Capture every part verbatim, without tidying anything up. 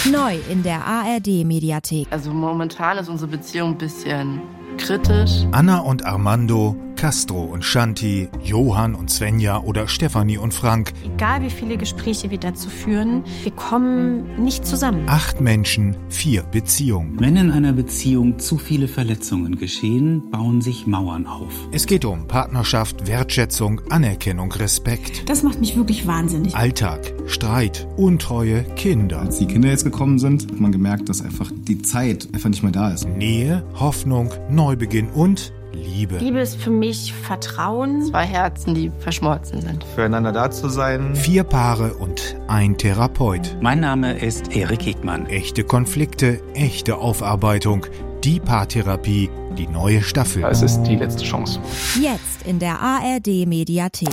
Neu in der A R D-Mediathek. Also momentan ist unsere Beziehung ein bisschen kritisch. Anna und Armando, Castro und Shanti, Johann und Svenja oder Stefanie und Frank. Egal wie viele Gespräche wir dazu führen, wir kommen nicht zusammen. Acht Menschen, vier Beziehungen. Wenn in einer Beziehung zu viele Verletzungen geschehen, bauen sich Mauern auf. Es geht um Partnerschaft, Wertschätzung, Anerkennung, Respekt. Das macht mich wirklich wahnsinnig. Alltag, Streit, Untreue, Kinder. Als die Kinder jetzt gekommen sind, hat man gemerkt, dass einfach die Zeit einfach nicht mehr da ist. Nähe, Hoffnung, Neubeginn und Liebe. Liebe ist für mich Vertrauen. Zwei Herzen, die verschmolzen sind. Füreinander da zu sein. Vier Paare und ein Therapeut. Mein Name ist Erik Hegmann. Echte Konflikte, echte Aufarbeitung. Die Paartherapie, die neue Staffel. Es ist die letzte Chance. Jetzt in der A R D-Mediathek.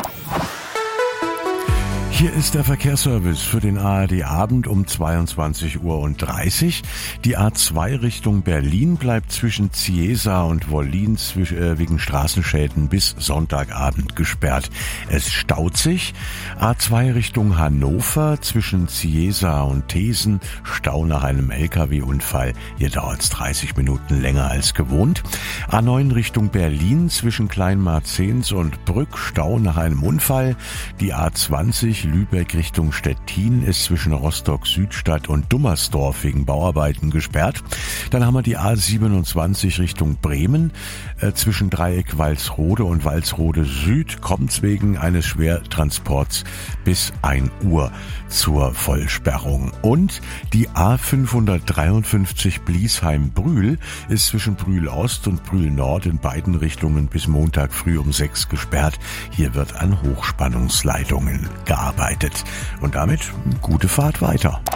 Hier ist der Verkehrsservice für den A R D Abend um zweiundzwanzig Uhr dreißig. Die A zwei Richtung Berlin bleibt zwischen Cieza und Wollin äh, wegen Straßenschäden bis Sonntagabend gesperrt. Es staut sich. A zwei Richtung Hannover zwischen Cieza und Thesen. Stau nach einem L K W-Unfall. Hier dauert es dreißig Minuten länger als gewohnt. A neun Richtung Berlin zwischen Kleinmarzens und Brück. Stau nach einem Unfall. Die A zwanzig Lübeck Richtung Stettin ist zwischen Rostock-Südstadt und Dummersdorf wegen Bauarbeiten gesperrt. Dann haben wir die A siebenundzwanzig Richtung Bremen. Äh, zwischen Dreieck Walsrode und Walsrode Süd kommt es wegen eines Schwertransports bis ein Uhr zur Vollsperrung. Und die A fünfhundertdreiundfünfzig Bliesheim-Brühl ist zwischen Brühl Ost und Brühl Nord in beiden Richtungen bis Montag früh um sechs gesperrt. Hier wird an Hochspannungsleitungen gearbeitet. Und damit gute Fahrt weiter.